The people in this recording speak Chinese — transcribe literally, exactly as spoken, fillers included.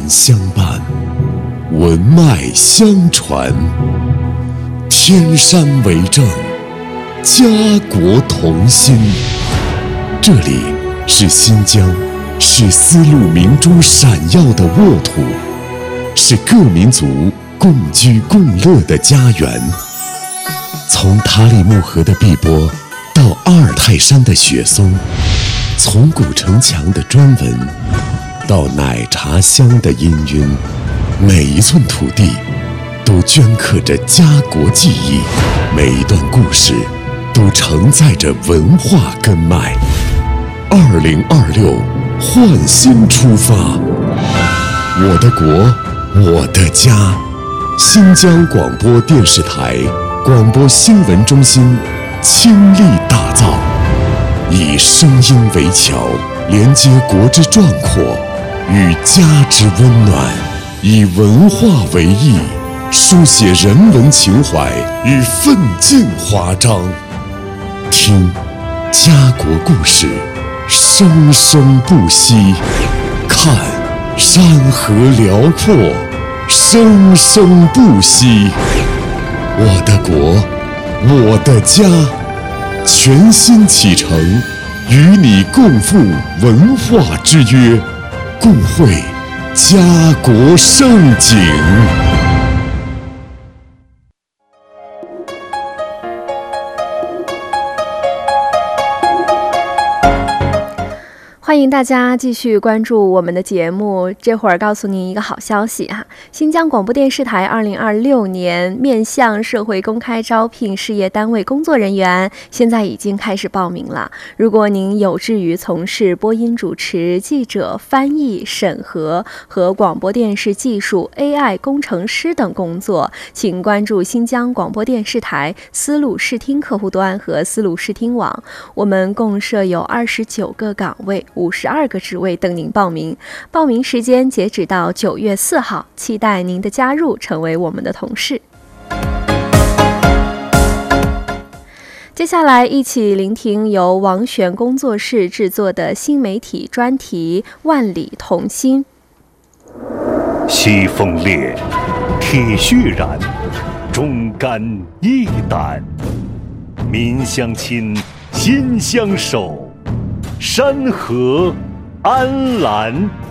相伴，文脉相传，天山为证，家国同心。这里是新疆，是丝路明珠闪耀的沃土，是各民族共居共乐的家园。从塔里木河的碧波到阿尔泰山的雪松，从古城墙的砖纹到奶茶香的氤氲，每一寸土地都镌刻着家国记忆，每一段故事都承载着文化根脉。二零二六，焕新出发，我的国，我的家。新疆广播电视台广播新闻中心倾力打造，以声音为桥，连接国之壮阔与家之温暖，以文化为翼，书写人文情怀与奋进华章。听家国故事，生生不息；看山河辽阔，生生不息。我的国，我的家，全新启程，与你共赴文化之约，共绘家国盛景。 欢迎大家继续关注我们的节目。这会儿告诉您一个好消息哈，新疆广播电视台二零二六年面向社会公开招聘事业单位工作人员，现在已经开始报名了。如果您有志于从事播音主持、记者、翻译、审核和广播电视技术、A I 工程师等工作，请关注新疆广播电视台丝路视听客户端和丝路视听网。我们共设有二十九个岗位，五十二个职位等您报名。报名时间截止到九月四号，期待您的加入，成为我们的同事。接下来一起聆听由王璇工作室制作的新媒体专题《万里同心》。 西风烈，铁血燃，忠肝义胆，民相亲，心相守，山河安澜。